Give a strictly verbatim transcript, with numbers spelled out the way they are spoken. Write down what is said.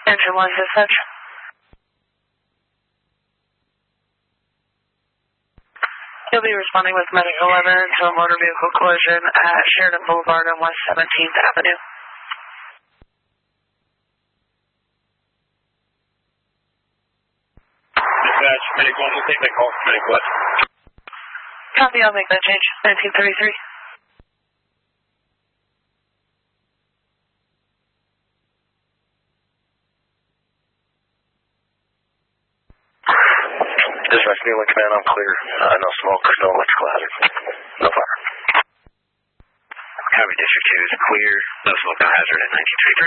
Engine one dispatch. You'll be responding with Medic eleven to a motor vehicle collision at Sheridan Boulevard on West seventeenth Avenue. Dispatch, Medic one, we'll take that call. Medic what? Copy, I'll make that change. nineteen thirty-three. Dispatch, Neil Command, I'm clear. Uh, no smoke, no electrical hazard. No fire. Copy, District two is clear. No smoke, no hazard at nineteen thirty-three.